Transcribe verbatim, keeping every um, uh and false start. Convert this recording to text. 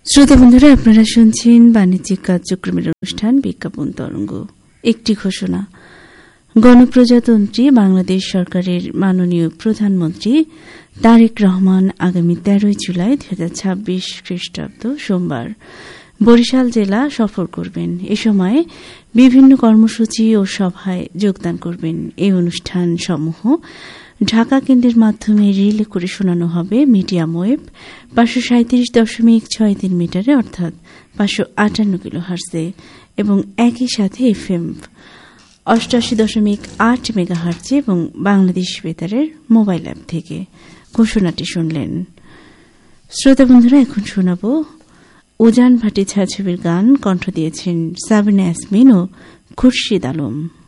শ্রোতা বন্ধুরা, আপনারা শুনছেন বাণিজ্যিক কার্যক্রমের অনুষ্ঠান বিজ্ঞাপন তরঙ্গ। একটি ঘোষণা। গণপ্রজাতন্ত্রী বাংলাদেশ সরকারের মাননীয় প্রধানমন্ত্রী তারেক রহমান আগামী তেরোই জুলাই দুই হাজার ছাব্বিশ খ্রিস্টাব্দ সোমবার বরিশাল জেলা সফর করবেন। এ সময় বিভিন্ন কর্মসূচি ও সভায় যোগদান করবেন। এই অনুষ্ঠান সমূহ ঢাকা কেন্দ্রের মাধ্যমে রিলে করে শোনানো হবে মিডিয়াম ওয়েভ পাঁচশো সাঁত্রিশ দশমিক ছয় তিন মিটারে অর্থাৎ পাঁচশো আটান্ন কিলো হার্জে এবং একই সাথে এফ এম অষ্টাশি দশমিক আট মেগা হার্জে এবং বাংলাদেশ বেতারের মোবাইল অ্যাপ থেকে। ঘোষণাটি শুনলেন। শ্রোতা বন্ধুরা, এখন শোনাব উজান ভাটি ছায়াছবির গান। কণ্ঠ দিয়েছেন সাবিনা ইয়াসমিন ও খুরশিদ আলম।